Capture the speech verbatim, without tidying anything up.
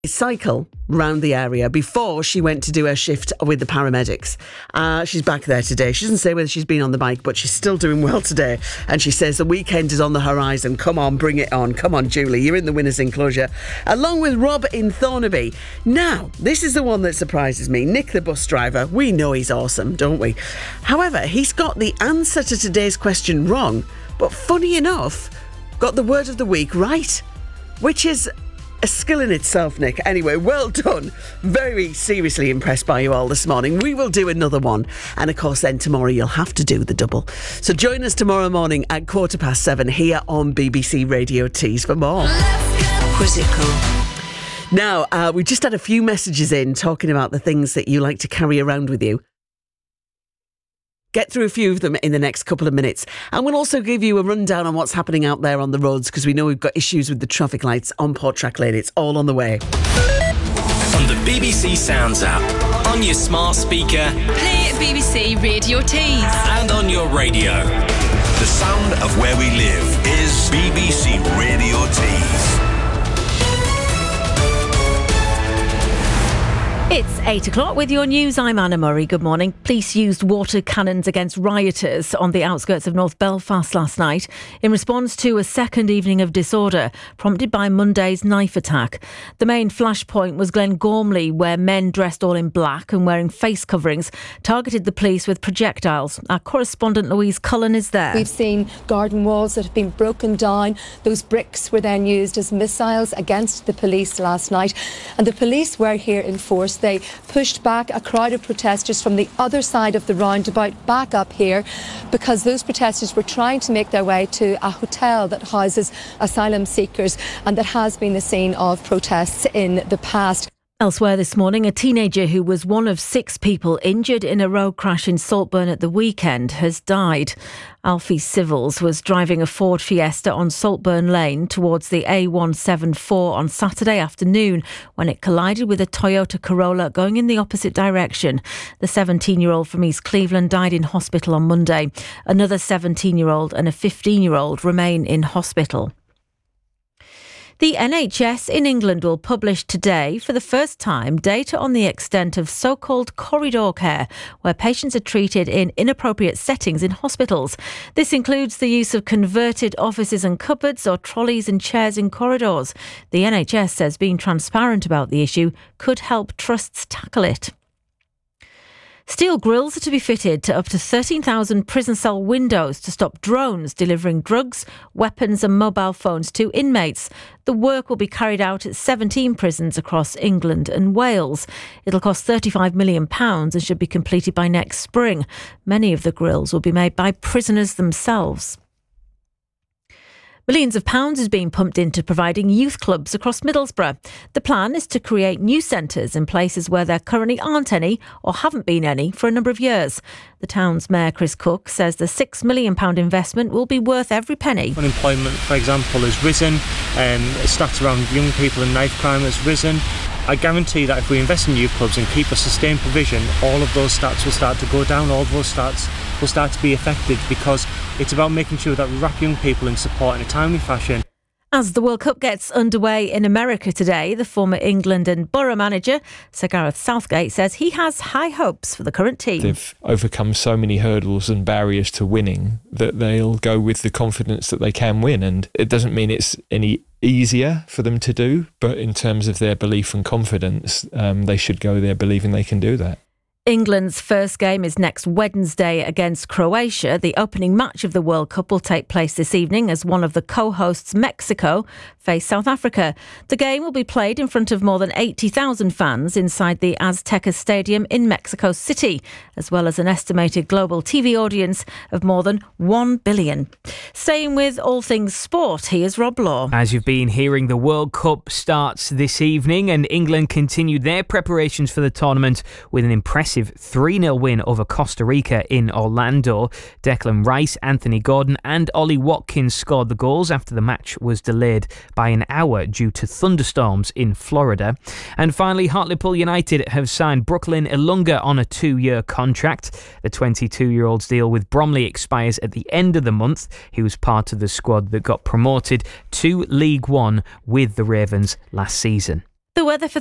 cycle round the area before she went to do her shift with the paramedics. Uh, she's back there today. She doesn't say whether she's been on the bike, but she's still doing well today. And she says the weekend is on the horizon. Come on, bring it on. Come on, Julie, you're in the winner's enclosure. Along with Rob in Thornaby. Now, this is the one that surprises me. Nick, the bus driver, we know he's awesome, don't we? However, he's got the answer to today's question wrong, but funny enough, got the word of the week right, which is a skill in itself, Nick. Anyway, well done. Very seriously impressed by you all this morning. We will do another one. And of course, then tomorrow you'll have to do the double. So join us tomorrow morning at quarter past seven here on B B C Radio Tees for more. Quizzical. Now, uh, we just had a few messages in talking about the things that you like to carry around with you. Get through a few of them in the next couple of minutes. And we'll also give you a rundown on what's happening out there on the roads, because we know we've got issues with the traffic lights on Porttrack Lane. It's all on the way. On the B B C Sounds app, on your smart speaker, play B B C Radio Tees, and on your radio. The sound of where we live is B B C Radio Tees. It's eight o'clock with your news. I'm Anna Murray. Good morning. Police used water cannons against rioters on the outskirts of North Belfast last night in response to a second evening of disorder prompted by Monday's knife attack. The main flashpoint was Glengormley, where men dressed all in black and wearing face coverings targeted the police with projectiles. Our correspondent Louise Cullen is there. We've seen garden walls that have been broken down. Those bricks were then used as missiles against the police last night. And the police were here in force. They pushed back a crowd of protesters from the other side of the roundabout back up here because those protesters were trying to make their way to a hotel that houses asylum seekers and that has been the scene of protests in the past. Elsewhere this morning, a teenager who was one of six people injured in a road crash in Saltburn at the weekend has died. Alfie Civils was driving a Ford Fiesta on Saltburn Lane towards the A one seventy-four on Saturday afternoon when it collided with a Toyota Corolla going in the opposite direction. The seventeen-year-old from East Cleveland died in hospital on Monday. Another seventeen-year-old and a fifteen-year-old remain in hospital. The N H S in England will publish today, for the first time, data on the extent of so-called corridor care, where patients are treated in inappropriate settings in hospitals. This includes the use of converted offices and cupboards or trolleys and chairs in corridors. The N H S says being transparent about the issue could help trusts tackle it. Steel grills are to be fitted to up to thirteen thousand prison cell windows to stop drones delivering drugs, weapons and mobile phones to inmates. The work will be carried out at seventeen prisons across England and Wales. It'll cost thirty-five million pounds and should be completed by next spring. Many of the grills will be made by prisoners themselves. Millions of pounds is being pumped into providing youth clubs across Middlesbrough. The plan is to create new centres in places where there currently aren't any or haven't been any for a number of years. The town's mayor, Chris Cook, says the six million pounds investment will be worth every penny. Unemployment, for example, has risen, and stats around young people and knife crime has risen. I guarantee that if we invest in youth clubs and keep a sustained provision, all of those stats will start to go down, all of those stats will start to be affected, because it's about making sure that we wrap young people in support in a timely fashion. As the World Cup gets underway in America today, the former England and Borough manager, Sir Gareth Southgate, says he has high hopes for the current team. They've overcome so many hurdles and barriers to winning that they'll go with the confidence that they can win. And it doesn't mean it's any easier for them to do, but in terms of their belief and confidence, um, they should go there believing they can do that. England's first game is next Wednesday against Croatia. The opening match of the World Cup will take place this evening as one of the co-hosts, Mexico, face South Africa. The game will be played in front of more than eighty thousand fans inside the Azteca Stadium in Mexico City, as well as an estimated global T V audience of more than one billion. Staying with all things sport, here's Rob Law. As you've been hearing, the World Cup starts this evening and England continued their preparations for the tournament with an impressive three nil win over Costa Rica in Orlando. Declan Rice, Anthony Gordon and Ollie Watkins scored the goals after the match was delayed by an hour due to thunderstorms in Florida. And finally, Hartlepool United have signed Brooklyn Ilunga on a two-year contract. The twenty-two-year-old's deal with Bromley expires at the end of the month. He was part of the squad that got promoted to League One with the Ravens last season. The weather for